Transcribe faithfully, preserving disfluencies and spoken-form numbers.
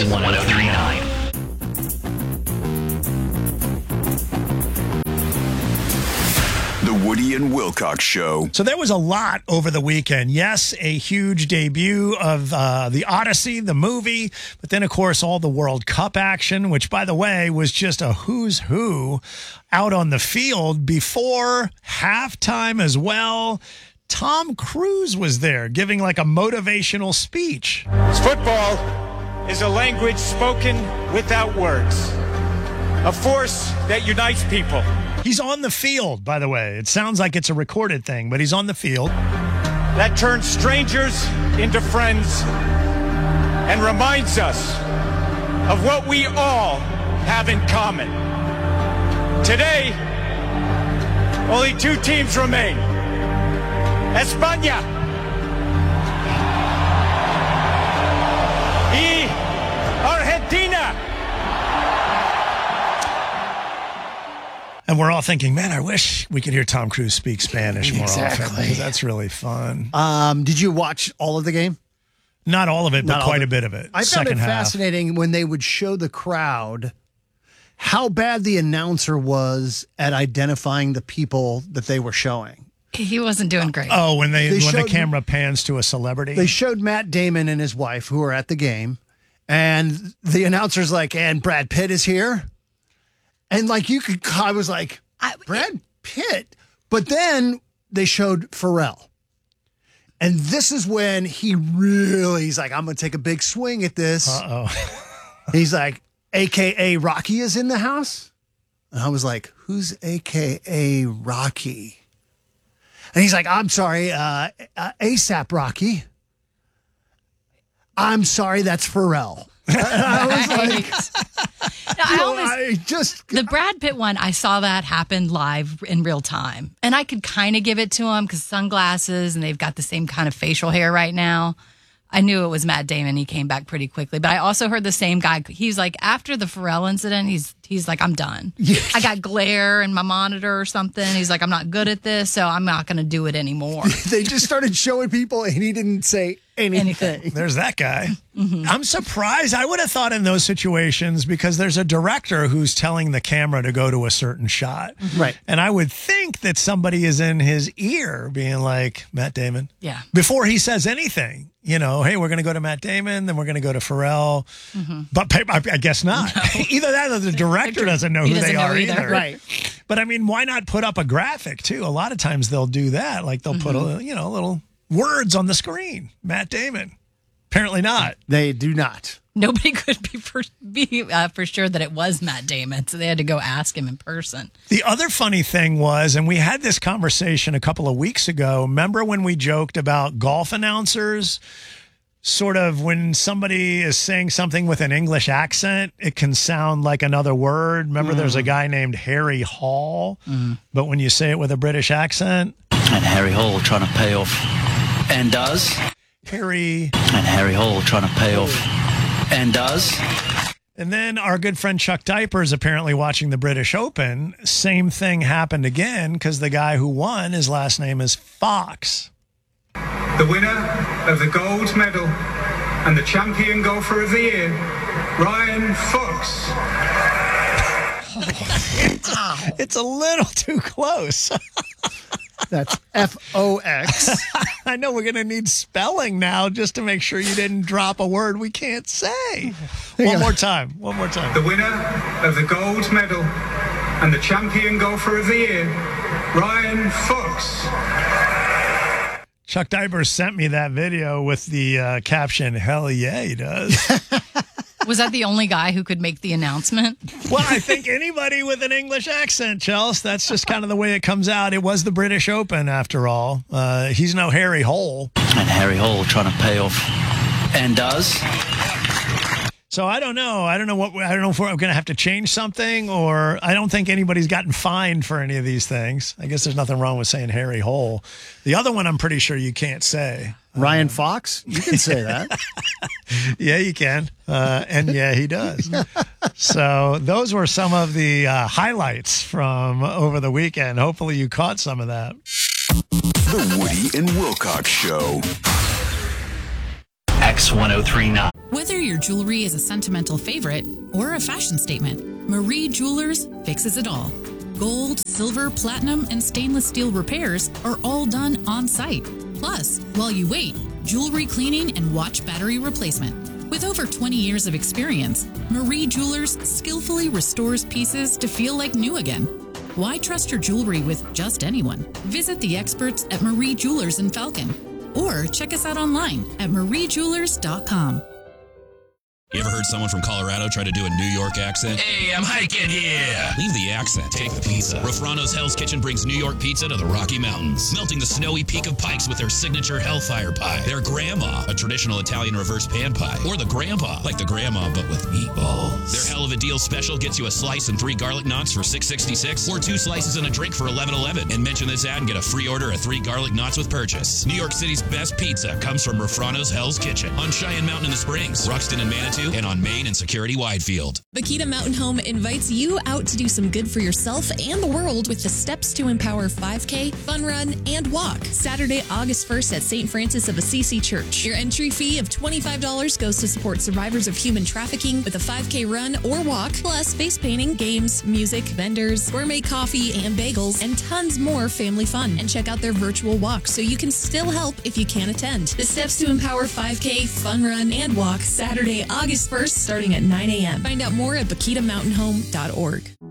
is one oh three point nine. The Woody and Wilcox Show. So there was a lot over the weekend. Yes, a huge debut of uh, the Odyssey, the movie, but then, of course, all the World Cup action, which, by the way, was just a who's who out on the field before halftime as well. Tom Cruise was there giving like a motivational speech. Football is a language spoken without words, a force that unites people. He's on the field, by the way. It sounds like it's a recorded thing, but he's on the field. That turns strangers into friends and reminds us of what we all have in common. Today, only two teams remain. España y Argentina. And we're all thinking, man, I wish we could hear Tom Cruise speak Spanish more Exactly. often, because that's really fun. Um, did you watch all of the game? Not all of it, but Not all quite of a it. bit of it. I found Second it half. fascinating when they would show the crowd how bad the announcer was at identifying the people that they were showing. He wasn't doing great. Oh, when they, They when the showed- camera pans to a celebrity. They showed Matt Damon and his wife who were at the game, and the announcer's like, and Brad Pitt is here. And like you could, I was like, I, Brad Pitt. But then they showed Pharrell. And this is when he really, he's like, I'm going to take a big swing at this. Uh-oh. He's like, A K A Rocky is in the house. And I was like, who's A K A Rocky? And he's like, I'm sorry, uh, uh, ASAP Rocky. I'm sorry, that's Pharrell. And I was like, No, I you know, always, I just, the Brad Pitt one, I saw that happen live in real time. And I could kind of give it to him because sunglasses and they've got the same kind of facial hair right now. I knew it was Matt Damon. He came back pretty quickly. But I also heard the same guy. He's like, after the Pharrell incident, he's he's like, I'm done. I got glare in my monitor or something. He's like, I'm not good at this, so I'm not going to do it anymore. they just started showing people and he didn't say anything. Anything. There's that guy. Mm-hmm. I'm surprised. I would have thought in those situations, because there's a director who's telling the camera to go to a certain shot. Right. And I would think that somebody is in his ear being like, Matt Damon. Yeah. Before he says anything, you know, hey, we're going to go to Matt Damon, then we're going to go to Pharrell. Mm-hmm. But I I guess not. No. Either that or the director doesn't know He who doesn't they know are either. either. Right. But I mean, why not put up a graphic too? A lot of times they'll do that. Like they'll put Mm-hmm. a, you know, little words on the screen. Matt Damon. Apparently not. They do not. Nobody could be for, be uh, for sure that it was Matt Damon, so they had to go ask him in person. The other funny thing was, and we had this conversation a couple of weeks ago, remember when we joked about golf announcers? Sort of when somebody is saying something with an English accent, it can sound like another word. Remember, mm. there's a guy named Harry Hall, mm. but when you say it with a British accent. And Harry Hall trying to pay off and does. Harry. And Harry Hall trying to pay off and does. And then our good friend Chuck Diaper is apparently watching the British Open. Same thing happened again because the guy who won, his last name is Fox. The winner of the gold medal and the champion golfer of the year, Ryan Fox. it's, it's a little too close. That's F O X. I know we're going to need spelling now just to make sure you didn't drop a word we can't say. One more time. One more time. The winner of the gold medal and the champion golfer of the year, Ryan Fox. Chuck Diapers sent me that video with the uh, caption, hell yeah, he does. Was that the only guy who could make the announcement? Well, I think anybody with an English accent, Chelsea, that's just kind of the way it comes out. It was the British Open, after all. Uh, he's no Harry Hole. And Harry Hole trying to pay off and does. So I don't know. I don't know what. I don't know if we're going to have to change something, or I don't think anybody's gotten fined for any of these things. I guess there's nothing wrong with saying Harry Hole. The other one, I'm pretty sure you can't say. Ryan Fox? You can say that. Yeah, you can. Uh, and yeah, he does. So those were some of the uh, highlights from over the weekend. Hopefully you caught some of that. The Woody and Wilcox Show. X ten thirty-nine. Whether your jewelry is a sentimental favorite or a fashion statement, Marie Jewelers fixes it all. Gold, silver, platinum, and stainless steel repairs are all done on site. Plus, while you wait, jewelry cleaning and watch battery replacement. With over twenty years of experience, Marie Jewelers skillfully restores pieces to feel like new again. Why trust your jewelry with just anyone? Visit the experts at Marie Jewelers in Falcon or check us out online at marie jewelers dot com. You ever heard someone from Colorado try to do a New York accent? Hey, I'm hiking here. Leave the accent. Take the pizza. Rofrano's Hell's Kitchen brings New York pizza to the Rocky Mountains, melting the snowy peak of Pikes with their signature Hellfire Pie, their Grandma, a traditional Italian reverse pan pie, or the Grandpa, like the Grandma but with meatballs. Their Hell of a Deal special gets you a slice and three garlic knots for six sixty-six, or two slices and a drink for eleven eleven. And mention this ad and get a free order of three garlic knots with purchase. New York City's best pizza comes from Rofrano's Hell's Kitchen on Cheyenne Mountain in the Springs, Ruxton and Manitou, and on Main and Security Widefield. Bakita Mountain Home invites you out to do some good for yourself and the world with the Steps to Empower five K, Fun Run, and Walk. Saturday, August first at Saint Francis of Assisi Church. Your entry fee of twenty-five dollars goes to support survivors of human trafficking with a five K run or walk, plus face painting, games, music, vendors, gourmet coffee and bagels, and tons more family fun. And check out their virtual walk so you can still help if you can't attend. The Steps to Empower five K, Fun Run, and Walk, Saturday, August first, starting at nine a.m. Find out more at bakita mountain home dot org.